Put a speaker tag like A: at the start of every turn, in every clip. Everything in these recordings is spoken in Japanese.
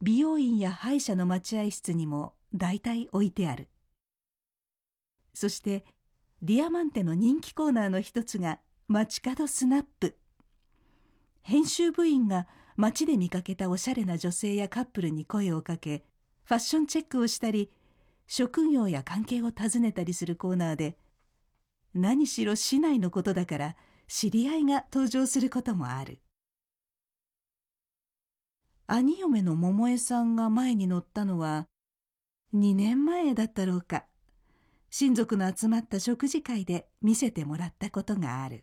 A: 美容院や歯医者の待合室にも大体置いてある。そしてディアマンテの人気コーナーの一つが街角スナップ。編集部員が街で見かけたおしゃれな女性やカップルに声をかけ、ファッションチェックをしたり、職業や関係を尋ねたりするコーナーで、何しろ市内のことだから知り合いが登場することもある。兄嫁の桃江さんが前に乗ったのは2年前だったろうか。親族の集まった食事会で見せてもらったことがある。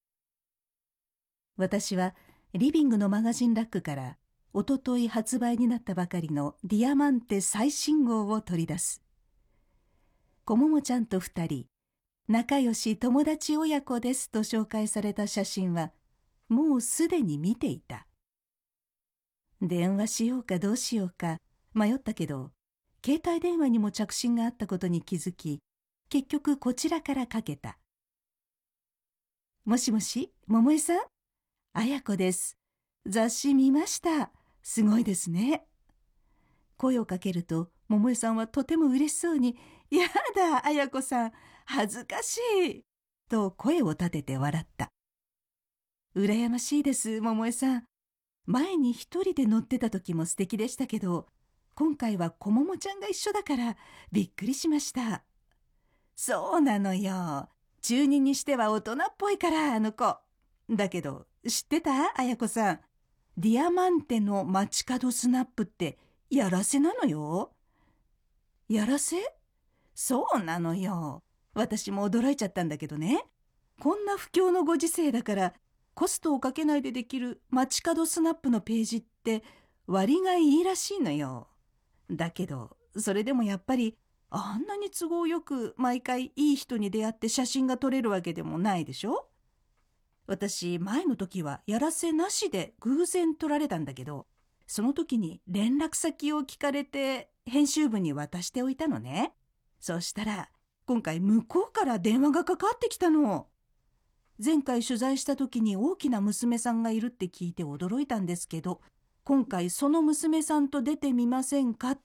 A: 私はリビングのマガジンラックからおととい発売になったばかりのディアマンテ最新号を取り出す。こももちゃんと2人、仲良し友達親子ですと紹介された写真はもうすでに見ていた。電話しようかどうしようか迷ったけど、携帯電話にも着信があったことに気づき、結局こちらからかけた。もしもし、桃江さん？綾子です。雑誌見ました。すごいですね。声をかけると、桃江さんはとても嬉しそうに、やだ、綾子さん、恥ずかしい。と声を立てて笑った。羨ましいです、桃江さん。前に一人で乗ってた時も素敵でしたけど、今回はこももちゃんが一緒だからびっくりしました。そうなのよ。中二にしては大人っぽいから、あの子。だけど、知ってた？綾子さん。ディアマンテの街角スナップってやらせなのよ。やらせ？そうなのよ。私も驚いちゃったんだけどね。こんな不況のご時世だから、コストをかけないでできる街角スナップのページって割がいいらしいのよ。だけど、それでもやっぱりあんなに都合よく毎回いい人に出会って写真が撮れるわけでもないでしょ？私、前の時はやらせなしで偶然撮られたんだけど、その時に連絡先を聞かれて編集部に渡しておいたのね。そしたら、今回向こうから電話がかかってきたの。前回取材した時に大きな娘さんがいるって聞いて驚いたんですけど、今回その娘さんと出てみませんかって。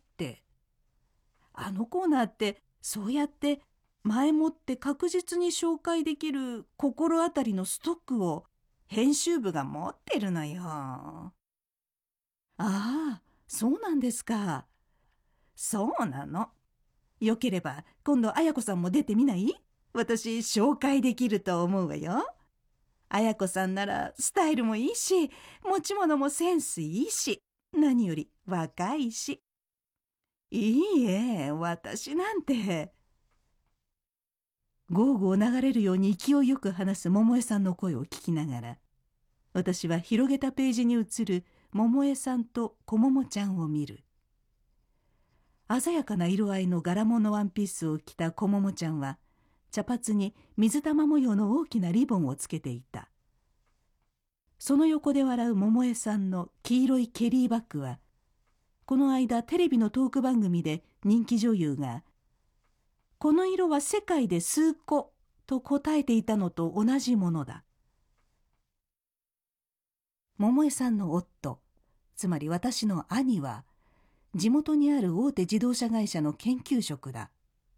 A: あのコーナーってそうやって前もって確実に紹介できる心当たりのストックを編集部が持ってるのよ。ああ、そうなんですか。そうなの。よければ今度綾子さんも出てみない？私紹介できると思うわよ。綾子さんならスタイルもいいし、持ち物もセンスいいし、何より若いし。いいえ、私なんて。ゴーゴー流れるように勢いよく話す桃江さんの声を聞きながら、私は広げたページに映る桃江さんとこももちゃんを見る。鮮やかな色合いの柄物ワンピースを着たこももちゃんは、茶髪に水玉模様の大きなリボンをつけていた。その横で笑う桃江さんの黄色いケリーバッグは、この間テレビのトーク番組で人気女優が、この色は世界で数個と答えていたのと同じものだ。桃江さんの夫、つまり私の兄は、地元にある大手自動車会社の研究職だ。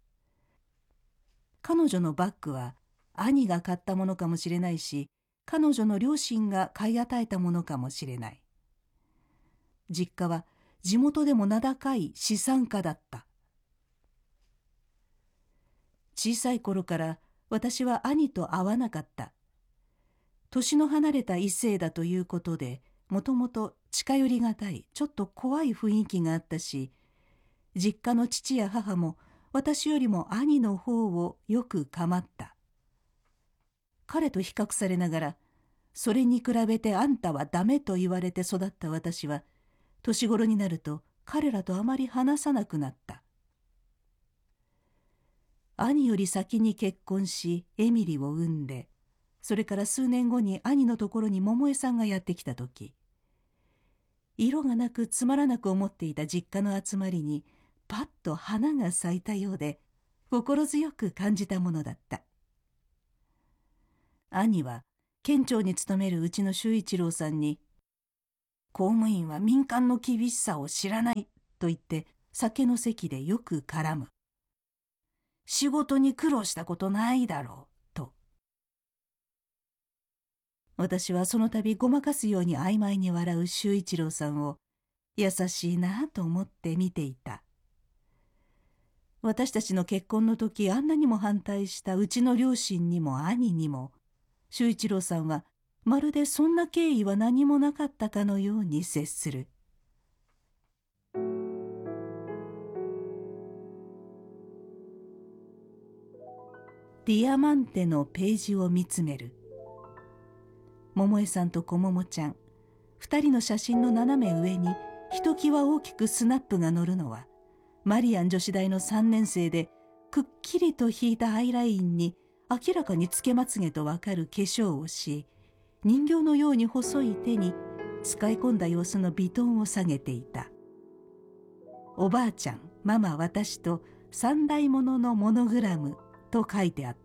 A: 彼女のバッグは兄が買ったものかもしれないし、彼女の両親が買い与えたものかもしれない。実家は地元でも名高い資産家だった。小さい頃から私は兄と会わなかった。年の離れた異性だということで、もともと近寄りがたい、ちょっと怖い雰囲気があったし、実家の父や母も私よりも兄の方をよく構った。彼と比較されながら、それに比べてあんたはダメと言われて育った私は、年頃になると彼らとあまり話さなくなった。兄より先に結婚し、エミリを産んで、それから数年後に兄のところに桃江さんがやってきたとき、色がなくつまらなく思っていた実家の集まりに、パッと花が咲いたようで、心強く感じたものだった。兄は、県庁に勤めるうちの周一郎さんに、 公務員は民間の厳しさを知らないと言って酒の席でよく絡む。仕事に苦労したことないだろうと。私はその度ごまかすように曖昧に笑う周一郎さんを優しいなと思って見ていた。私たちの結婚の時あんなにも反対したうちの両親にも兄にも、周一郎さんはまるでそんな経緯は何もなかったかのように接する。ディアマンテのページを見つめる。桃江さんと小桃ちゃん、二人の写真の斜め上にひときわ大きくスナップが乗るのは、マリアン女子大の3年生でくっきりと引いたアイラインに明らかにつけまつげとわかる化粧をし、人形のように細い手に使い込んだ様子のビトンを下げていた。おばあちゃん、ママ、私と三代物のモノグラムと書いてあった。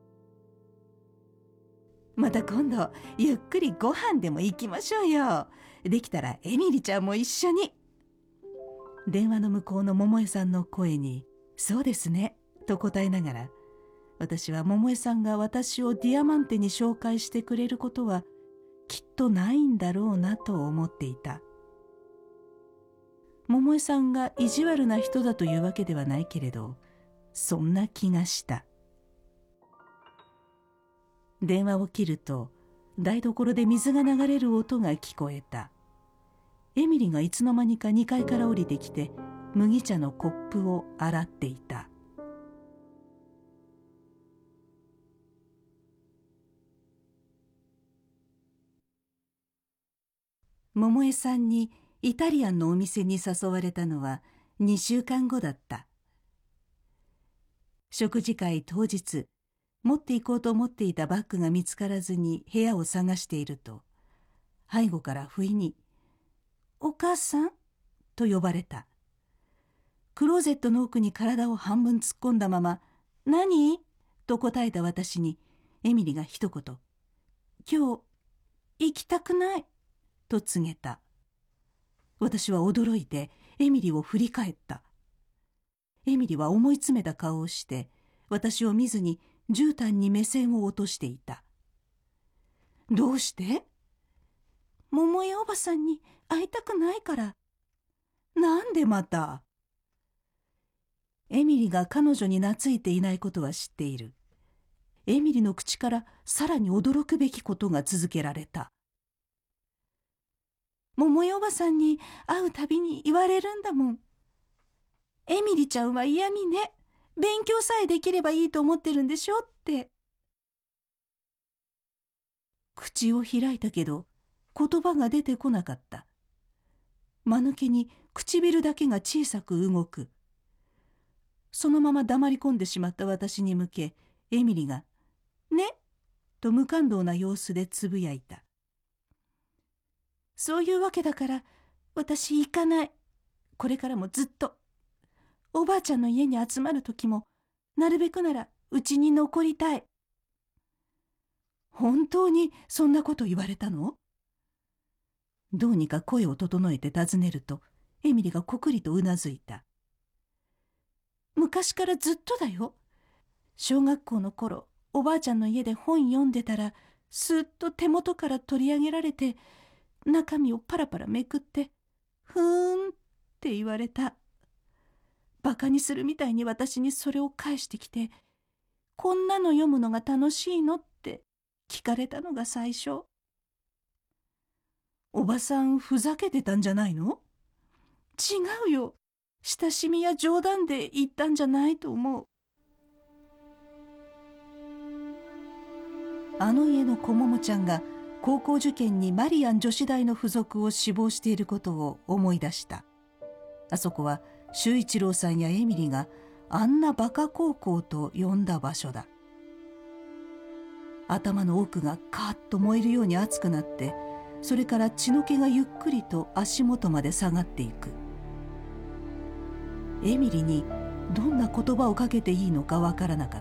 A: また今度ゆっくりご飯でも行きましょうよ。できたらエミリちゃんも一緒に。電話の向こうの桃江さんの声にそうですねと答えながら、私は桃江さんが私をディアマンテに紹介してくれることはきっとないんだろうなと思っていた。桃江さんが意地悪な人だというわけではないけれど、そんな気がした。電話を切ると台所で水が流れる音が聞こえた。エミリがいつの間にか2階から降りてきて麦茶のコップを洗っていた。桃江さんにイタリアンのお店に誘われたのは2週間後だった。食事会当日、持って行こうと思っていたバッグが見つからずに部屋を探していると、背後から不意に「お母さん?」と呼ばれた。クローゼットの奥に体を半分突っ込んだまま「何?」と答えた私にエミリが一言「今日行きたくない」と告げた。私は驚いてエミリを振り返った。エミリは思い詰めた顔をして私を見ずに絨毯に目線を落としていた。どうして？桃江おばさんに会いたくないから。なんでまた？エミリが彼女に懐いていないことは知っている。エミリの口からさらに驚くべきことが続けられた。桃江おばさんに会うたびに言われるんだもん。エミリちゃんは嫌味ね。勉強さえできればいいと思ってるんでしょって。口を開いたけど言葉が出てこなかった。間抜けに唇だけが小さく動く。そのまま黙り込んでしまった私に向け、エミリが「ね」と無感動な様子でつぶやいた。そういうわけだから私行かない。これからもずっと。おばあちゃんの家に集まる時もなるべくならうちに残りたい。本当にそんなこと言われたの？どうにか声を整えて尋ねるとエミリがこくりとうなずいた。昔からずっとだよ。小学校の頃おばあちゃんの家で本読んでたらすっと手元から取り上げられて中身をパラパラめくってふーんって言われた。バカにするみたいに私にそれを返してきて、こんなの読むのが楽しいのって聞かれたのが最初。おばさんふざけてたんじゃないの？違うよ。親しみや冗談で言ったんじゃないと思う。あの家の小桃ちゃんが高校受験にマリアン女子大の付属を志望していることを思い出した。あそこは周一郎さんやエミリがあんなバカ高校と呼んだ場所だ。頭の奥がカーッと燃えるように熱くなって、それから血の気がゆっくりと足元まで下がっていく。エミリにどんな言葉をかけていいのかわからなかった。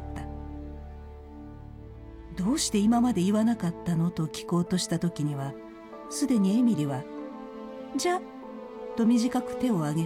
A: どうして今まで言わなかったのと聞こうとした時には、すでにエミリはじゃ」と短く手を挙げ